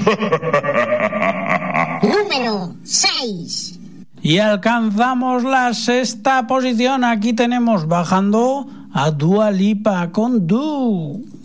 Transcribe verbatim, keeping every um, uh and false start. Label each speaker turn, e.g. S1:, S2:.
S1: Número seis.
S2: Y alcanzamos la sexta posición. Aquí tenemos bajando a Dua Lipa con Do.